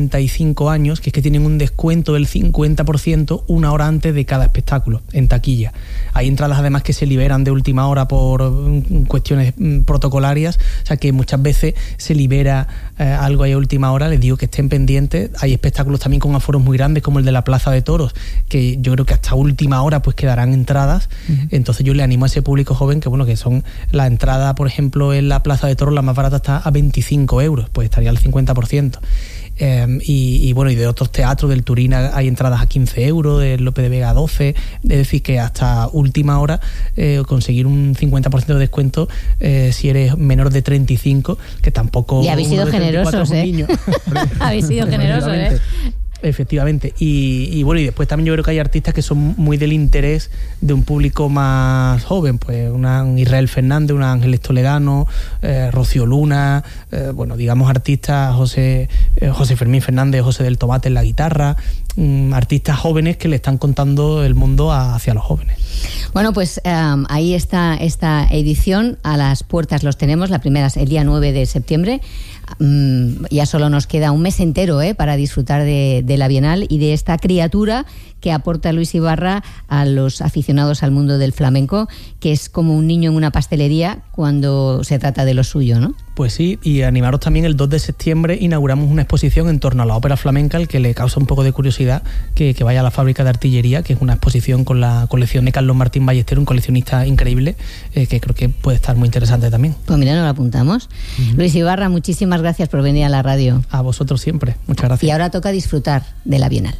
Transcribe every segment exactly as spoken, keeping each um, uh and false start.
treinta y cinco años, que es que tienen un descuento del cincuenta por ciento una hora antes de cada espectáculo, en taquilla. Hay entradas además que se liberan de última hora por cuestiones protocolarias, o sea que muchas veces se libera eh, algo ahí a última hora. Les digo que estén pendientes. Hay espectáculos también con aforos muy grandes, como el de la Plaza de Toros, que yo creo que hasta última hora pues quedarán entradas. Uh-huh. Entonces yo le animo a ese público joven que, bueno, que son la entrada, por ejemplo, en la Plaza de Toros, la más barata está a veinticinco euros, pues estaría al cincuenta por ciento. Eh, y, y bueno, y de otros teatros, del Turín hay entradas a quince euros, del Lope de Vega a doce, es decir, que hasta última hora eh, conseguir un cincuenta por ciento de descuento eh, si eres menor de treinta y cinco, que tampoco... Y habéis sido generosos, ¿eh? Habéis sido generosos, ¿eh? Efectivamente. Y, y bueno, y después también yo creo que hay artistas que son muy del interés de un público más joven, pues una, un Israel Fernández, un Ángeles Toledano, eh, Rocío Luna, eh, bueno, digamos artistas, José, eh, José Fermín Fernández, José del Tomate en la guitarra, um, artistas jóvenes que le están contando el mundo a, hacia los jóvenes. Bueno, pues um, ahí está esta edición, a las puertas los tenemos, la primera es el día nueve de septiembre. Um, ya solo nos queda un mes entero ¿eh? para disfrutar de, de la Bienal y de esta criatura que aporta Luis Ibarra a los aficionados al mundo del flamenco, que es como un niño en una pastelería cuando se trata de lo suyo, ¿no? Pues sí, y animaros también. El dos de septiembre inauguramos una exposición en torno a la ópera flamenca. El que le causa un poco de curiosidad que, que vaya a la Fábrica de Artillería, que es una exposición con la colección de Carlos Martín Ballester, un coleccionista increíble, eh, que creo que puede estar muy interesante también. Pues mira, nos lo apuntamos. Uh-huh. Luis Ibarra, muchísimas gracias por venir a la radio. A vosotros siempre, muchas gracias. Y ahora toca disfrutar de la Bienal.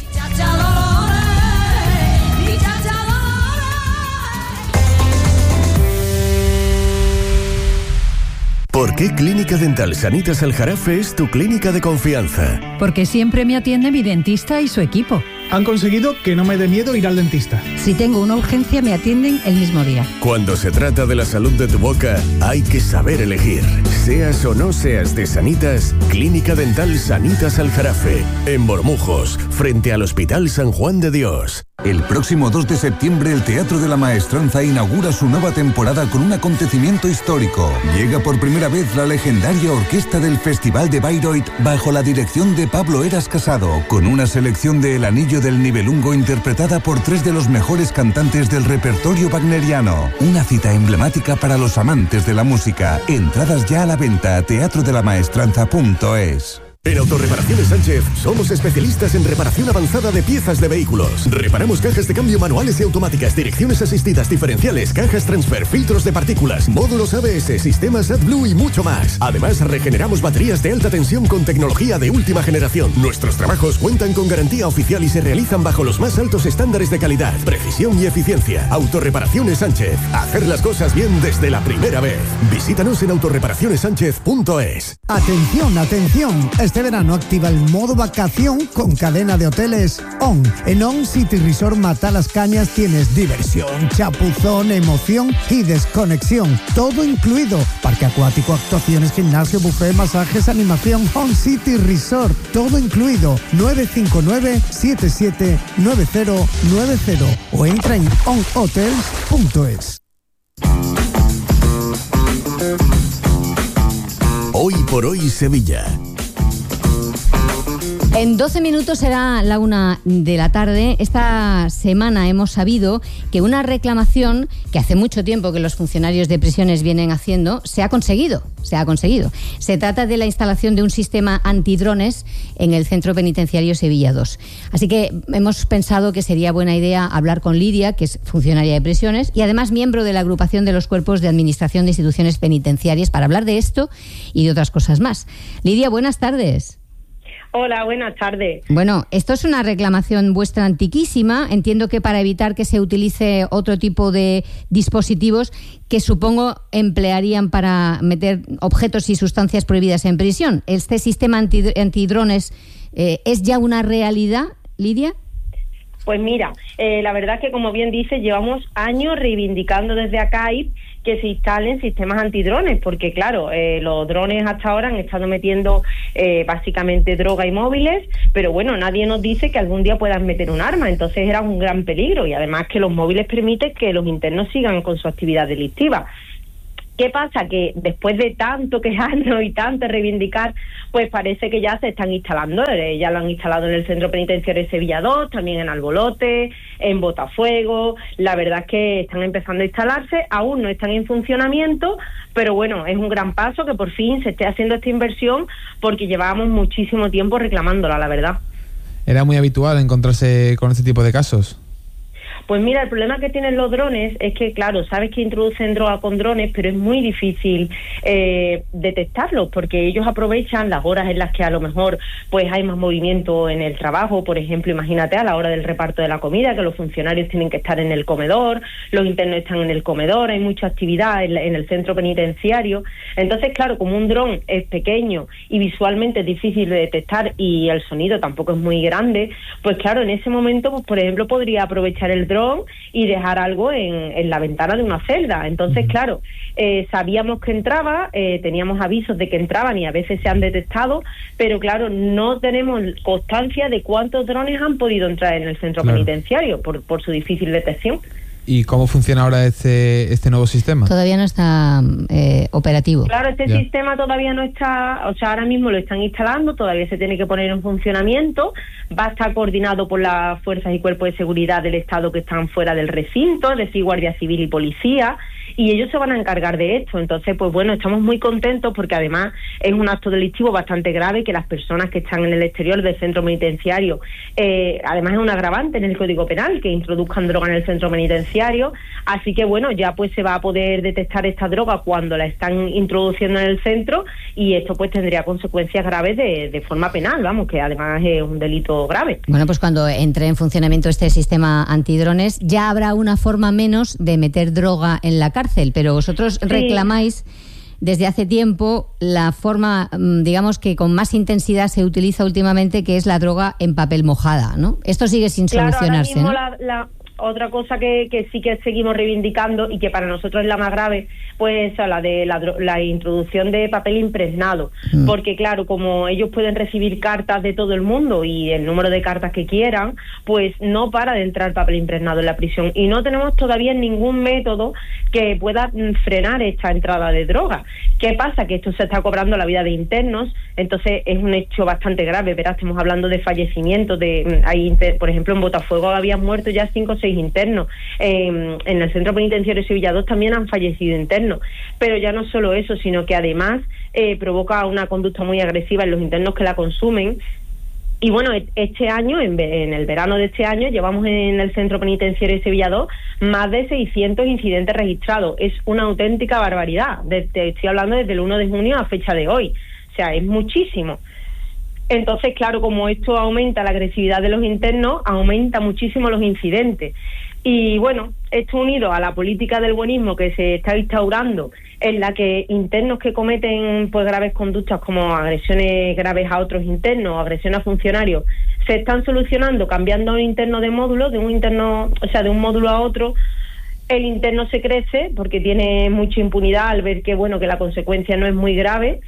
¿Por qué Clínica Dental Sanitas Aljarafe es tu clínica de confianza? Porque siempre me atiende mi dentista y su equipo. Han conseguido que no me dé miedo ir al dentista. Si tengo una urgencia, me atienden el mismo día. Cuando se trata de la salud de tu boca, hay que saber elegir. Seas o no seas de Sanitas, Clínica Dental Sanitas Aljarafe, en Bormujos, frente al Hospital San Juan de Dios. El próximo dos de septiembre el Teatro de la Maestranza inaugura su nueva temporada con un acontecimiento histórico. Llega por primera vez la legendaria orquesta del Festival de Bayreuth bajo la dirección de Pablo Eras Casado, con una selección de El Anillo del Nibelungo interpretada por tres de los mejores cantantes del repertorio wagneriano. Una cita emblemática para los amantes de la música. Entradas ya a la venta a teatro de la maestranza punto es. En Autorreparaciones Sánchez somos especialistas en reparación avanzada de piezas de vehículos. Reparamos cajas de cambio manuales y automáticas, direcciones asistidas, diferenciales, cajas transfer, filtros de partículas, módulos A B S, sistemas AdBlue y mucho más. Además, regeneramos baterías de alta tensión con tecnología de última generación. Nuestros trabajos cuentan con garantía oficial y se realizan bajo los más altos estándares de calidad, precisión y eficiencia. Autorreparaciones Sánchez. Hacer las cosas bien desde la primera vez. Visítanos en autorreparaciones sánchez punto es. Atención, atención. Este verano activa el modo vacación con cadena de hoteles ON. En ON City Resort Matalas Cañas tienes diversión, chapuzón, emoción y desconexión. Todo incluido. Parque acuático, actuaciones, gimnasio, buffet, masajes, animación. ON City Resort. Todo incluido. nueve cinco nueve, siete siete nueve cero nueve cero o entra en on hotels punto es. Hoy por hoy Sevilla. En doce minutos será la una de la tarde. Esta semana hemos sabido que una reclamación que hace mucho tiempo que los funcionarios de prisiones vienen haciendo se ha conseguido. Se ha conseguido. Se trata de la instalación de un sistema antidrones en el Centro Penitenciario Sevilla dos. Así que hemos pensado que sería buena idea hablar con Lidia, que es funcionaria de prisiones y además miembro de la agrupación de los cuerpos de administración de instituciones penitenciarias, para hablar de esto y de otras cosas más. Lidia, buenas tardes. Hola, buenas tardes. Bueno, esto es una reclamación vuestra antiquísima. Entiendo que para evitar que se utilice otro tipo de dispositivos que supongo emplearían para meter objetos y sustancias prohibidas en prisión. ¿Este sistema anti- antidrones eh, es ya una realidad, Lidia? Pues mira, eh, la verdad es que, como bien dices, llevamos años reivindicando desde ACAIP que se instalen sistemas antidrones, porque claro, eh, los drones hasta ahora han estado metiendo eh, básicamente droga y móviles, pero bueno, nadie nos dice que algún día puedan meter un arma, entonces era un gran peligro, y además que los móviles permiten que los internos sigan con su actividad delictiva. ¿Qué pasa? Que después de tanto quejarnos y tanto reivindicar, pues parece que ya se están instalando. Eh, ya lo han instalado en el Centro Penitenciario de Sevilla dos, también en Albolote, en Botafuego. La verdad es que están empezando a instalarse, aún no están en funcionamiento, pero bueno, es un gran paso que por fin se esté haciendo esta inversión, porque llevábamos muchísimo tiempo reclamándola, la verdad. ¿Era muy habitual encontrarse con este tipo de casos? Pues mira, el problema que tienen los drones es que, claro, sabes que introducen droga con drones, pero es muy difícil eh, detectarlos, porque ellos aprovechan las horas en las que a lo mejor pues hay más movimiento en el trabajo. Por ejemplo, imagínate a la hora del reparto de la comida, que los funcionarios tienen que estar en el comedor, los internos están en el comedor, hay mucha actividad en, en el centro penitenciario. Entonces, claro, como un dron es pequeño y visualmente es difícil de detectar y el sonido tampoco es muy grande, pues claro, en ese momento, pues por ejemplo, podría aprovechar el dron y dejar algo en, en la ventana de una celda. Entonces, claro, eh, sabíamos que entraba, eh, teníamos avisos de que entraban y a veces se han detectado, pero claro, no tenemos constancia de cuántos drones han podido entrar en el centro claro. penitenciario por, por su difícil detección. ¿Y cómo funciona ahora este este nuevo sistema? Todavía no está eh, operativo. Claro, este ya. sistema todavía no está, o sea, ahora mismo lo están instalando, todavía se tiene que poner en funcionamiento, va a estar coordinado por las fuerzas y cuerpos de seguridad del Estado que están fuera del recinto, es decir, Guardia Civil y Policía, y ellos se van a encargar de esto. Entonces, pues bueno, estamos muy contentos porque además es un acto delictivo bastante grave que las personas que están en el exterior del centro penitenciario, eh, además es un agravante en el Código Penal que introduzcan droga en el centro penitenciario. Así que bueno, ya pues se va a poder detectar esta droga cuando la están introduciendo en el centro, y esto pues tendría consecuencias graves de, de forma penal, vamos, que además es un delito grave. Bueno, pues cuando entre en funcionamiento este sistema antidrones ya habrá una forma menos de meter droga en la cárcel, pero vosotros sí. reclamáis desde hace tiempo la forma, digamos, que con más intensidad se utiliza últimamente, que es la droga en papel mojada, ¿no? Esto sigue sin claro, solucionarse, ahora mismo ¿no? la, la... Otra cosa que, que sí que seguimos reivindicando y que para nosotros es la más grave, pues la de la, la introducción de papel impregnado, mm. porque claro, como ellos pueden recibir cartas de todo el mundo y el número de cartas que quieran, pues no para de entrar papel impregnado en la prisión, y no tenemos todavía ningún método que pueda frenar esta entrada de droga. ¿Qué pasa? Que esto se está cobrando la vida de internos, entonces es un hecho bastante grave. Verás, estamos hablando de fallecimientos, de hay inter, por ejemplo en Botafuego habían muerto ya cinco o seis internos, eh, en el centro penitenciario de Sevilla dos también han fallecido internos, pero ya no solo eso, sino que además eh, provoca una conducta muy agresiva en los internos que la consumen. Y bueno, este año, en, en el verano de este año, llevamos en el centro penitenciario de Sevilla dos más de seiscientos incidentes registrados. Es una auténtica barbaridad. Desde, estoy hablando desde el uno de junio a fecha de hoy. O sea, es muchísimo. Entonces, claro, como esto aumenta la agresividad de los internos, aumenta muchísimo los incidentes. Y bueno, esto unido a la política del buenismo que se está instaurando, en la que internos que cometen pues graves conductas como agresiones graves a otros internos o agresiones a funcionarios, se están solucionando cambiando a un interno de módulo, de un interno, o sea, de un módulo a otro. El interno se crece porque tiene mucha impunidad al ver que bueno que la consecuencia no es muy grave.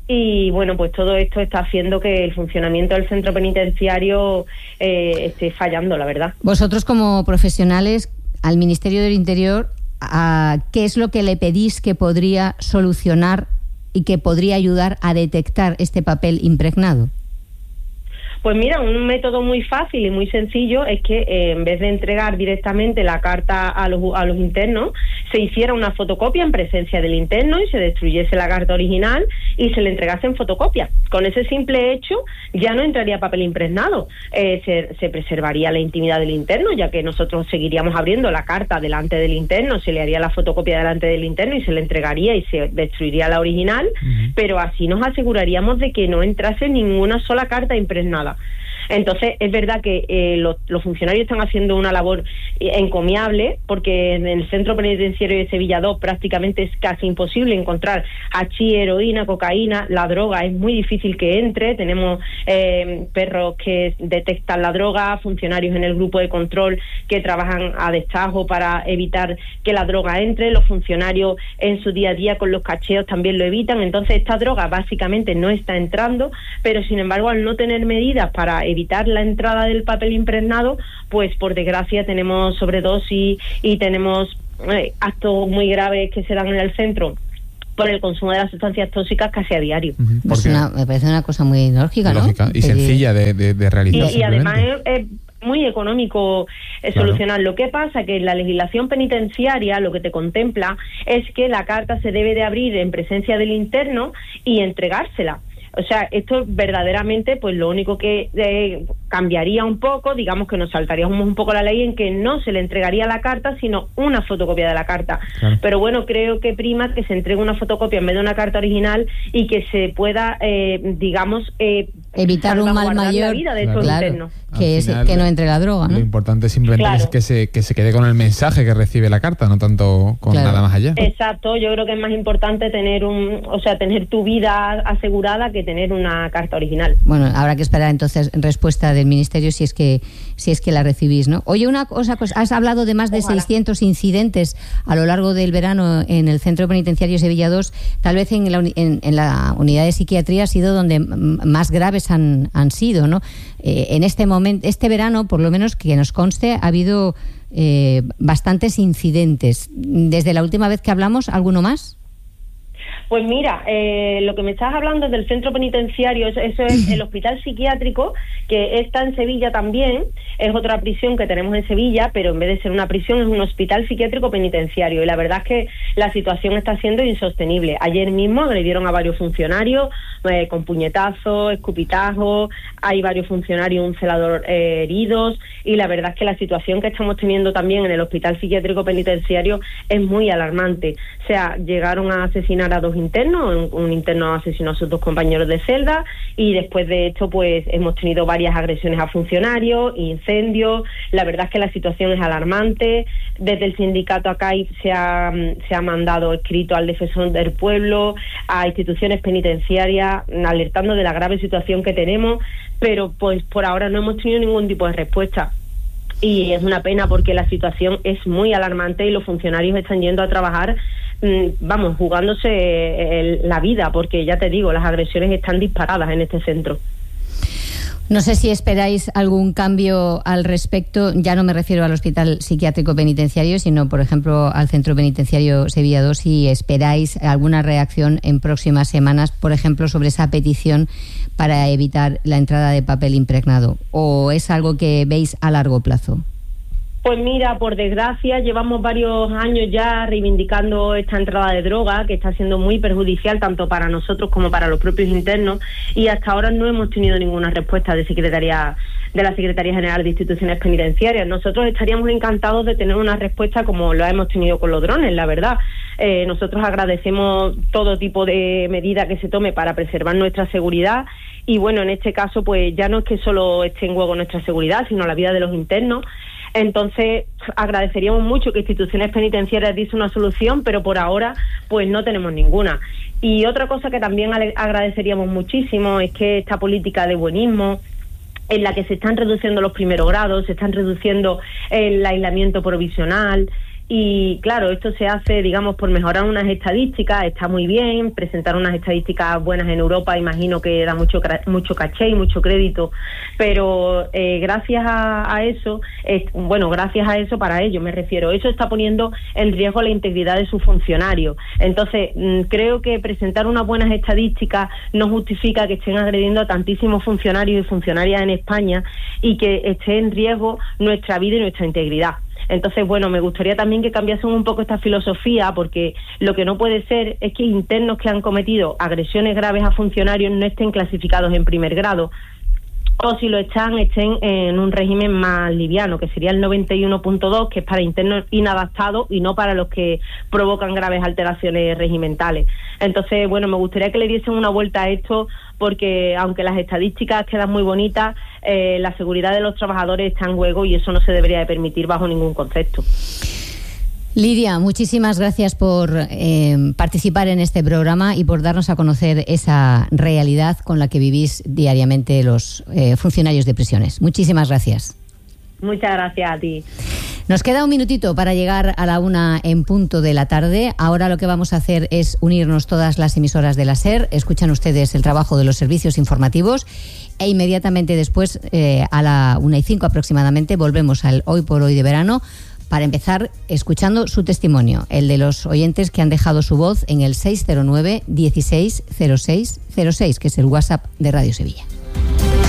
Y bueno, pues todo esto está haciendo que el funcionamiento del centro penitenciario eh, esté fallando, la verdad. Vosotros como profesionales, al Ministerio del Interior, ¿a ¿qué es lo que le pedís que podría solucionar y que podría ayudar a detectar este papel impregnado? Pues mira, un método muy fácil y muy sencillo es que eh, en vez de entregar directamente la carta a los, a los internos, se hiciera una fotocopia en presencia del interno y se destruyese la carta original y se le entregase en fotocopia. Con ese simple hecho ya no entraría papel impregnado, eh, se, se preservaría la intimidad del interno, ya que nosotros seguiríamos abriendo la carta delante del interno, se le haría la fotocopia delante del interno y se le entregaría y se destruiría la original, uh-huh. pero así nos aseguraríamos de que no entrase ninguna sola carta impregnada. Entonces, es verdad que eh, los, los funcionarios están haciendo una labor eh, encomiable, porque en el centro penitenciario de Sevilla dos prácticamente es casi imposible encontrar hachís, heroína, cocaína. La droga es muy difícil que entre. Tenemos eh, perros que detectan la droga, funcionarios en el grupo de control que trabajan a destajo para evitar que la droga entre. Los funcionarios en su día a día con los cacheos también lo evitan. Entonces, esta droga básicamente no está entrando, pero sin embargo, al no tener medidas para evitar la entrada del papel impregnado, pues por desgracia tenemos sobredosis y tenemos eh, actos muy graves que se dan en el centro por el consumo de las sustancias tóxicas casi a diario. Uh-huh. Pues una, me parece una cosa muy lógica, ¿no? Lógica y sencilla de, de, de realizar. Y, y además es, es muy económico eh, claro. solucionar. Lo que pasa que en la legislación penitenciaria lo que te contempla es que la carta se debe de abrir en presencia del interno y entregársela. O sea, esto verdaderamente, pues lo único que eh, cambiaría un poco, digamos que nos saltaríamos un poco la ley en que no se le entregaría la carta, sino una fotocopia de la carta. Claro. Pero bueno, creo que prima que se entregue una fotocopia en vez de una carta original y que se pueda, eh, digamos, eh, evitar un mal mayor, la vida de estos claro, internos. Que, es, que no entre la droga, ¿no? Lo importante simplemente claro. es que se, que se quede con el mensaje que recibe la carta, no tanto con claro. nada más allá. Exacto, yo creo que es más importante tener un, o sea, tener tu vida asegurada que tener una carta original. Bueno, habrá que esperar entonces respuesta del Ministerio si es que si es que la recibís, ¿no? Oye, una cosa, pues has hablado de más de Ojalá. seiscientos incidentes a lo largo del verano en el Centro Penitenciario Sevilla dos. Tal vez en la, en, en la unidad de psiquiatría ha sido donde más graves han, han sido, ¿no? Eh, en este momento, este verano, por lo menos que nos conste, ha habido eh, bastantes incidentes. Desde la última vez que hablamos, ¿alguno más? Pues mira, eh, lo que me estás hablando es del centro penitenciario, eso, eso es el hospital psiquiátrico, que está en Sevilla también, es otra prisión que tenemos en Sevilla, pero en vez de ser una prisión es un hospital psiquiátrico penitenciario, y la verdad es que la situación está siendo insostenible. Ayer mismo agredieron a varios funcionarios eh, con puñetazos, escupitajos, hay varios funcionarios, un celador eh, heridos, y la verdad es que la situación que estamos teniendo también en el hospital psiquiátrico penitenciario es muy alarmante. O sea, llegaron a asesinar a dos internos, un, un interno asesinó a sus dos compañeros de celda, y después de esto pues hemos tenido varias agresiones a funcionarios, incendios. La verdad es que la situación es alarmante. Desde el sindicato ACAIP se ha, se ha mandado escrito al defensor del pueblo, a instituciones penitenciarias, alertando de la grave situación que tenemos, pero pues por ahora no hemos tenido ningún tipo de respuesta. Y es una pena porque la situación es muy alarmante y los funcionarios están yendo a trabajar, vamos, jugándose el, la vida, porque ya te digo, las agresiones están disparadas en este centro. No sé si esperáis algún cambio al respecto, ya no me refiero al Hospital Psiquiátrico Penitenciario, sino, por ejemplo, al Centro Penitenciario Sevilla dos, si esperáis alguna reacción en próximas semanas, por ejemplo, sobre esa petición para evitar la entrada de papel impregnado, o es algo que veis a largo plazo. Pues mira, por desgracia, llevamos varios años ya reivindicando esta entrada de droga, que está siendo muy perjudicial tanto para nosotros como para los propios internos, y hasta ahora no hemos tenido ninguna respuesta de Secretaría de la Secretaría General de Instituciones Penitenciarias. Nosotros estaríamos encantados de tener una respuesta como lo hemos tenido con los drones, la verdad. Eh, nosotros agradecemos todo tipo de medida que se tome para preservar nuestra seguridad, y bueno, en este caso pues ya no es que solo esté en juego nuestra seguridad, sino la vida de los internos. Entonces, agradeceríamos mucho que instituciones penitenciarias diese una solución, pero por ahora, pues no tenemos ninguna. Y otra cosa que también agradeceríamos muchísimo es que esta política de buenismo, en la que se están reduciendo los primeros grados, se están reduciendo el aislamiento provisional, y claro, esto se hace, digamos, por mejorar unas estadísticas. Está muy bien presentar unas estadísticas buenas en Europa, imagino que da mucho mucho caché y mucho crédito, pero eh, gracias a, a eso, eh, bueno, gracias a eso, para ello me refiero, eso está poniendo en riesgo la integridad de sus funcionarios. Entonces, mmm, creo que presentar unas buenas estadísticas no justifica que estén agrediendo a tantísimos funcionarios y funcionarias en España y que esté en riesgo nuestra vida y nuestra integridad. Entonces, bueno, me gustaría también que cambiasen un poco esta filosofía, porque lo que no puede ser es que internos que han cometido agresiones graves a funcionarios no estén clasificados en primer grado, o si lo están, estén en un régimen más liviano, que sería el noventa y uno punto dos, que es para internos inadaptados y no para los que provocan graves alteraciones regimentales. Entonces, bueno, me gustaría que le diesen una vuelta a esto, porque aunque las estadísticas quedan muy bonitas, eh, la seguridad de los trabajadores está en juego y eso no se debería de permitir bajo ningún concepto. Lidia, muchísimas gracias por eh, participar en este programa y por darnos a conocer esa realidad con la que vivís diariamente los eh, funcionarios de prisiones. Muchísimas gracias. Muchas gracias a ti. Nos queda un minutito para llegar a la una en punto de la tarde. Ahora lo que vamos a hacer es unirnos todas las emisoras de la SER. Escuchan ustedes el trabajo de los servicios informativos e inmediatamente después, eh, a la una y cinco aproximadamente, volvemos al Hoy por Hoy de verano para empezar, escuchando su testimonio, el de los oyentes que han dejado su voz en el seis cero nueve, dieciséis, cero seis cero seis, que es el WhatsApp de Radio Sevilla.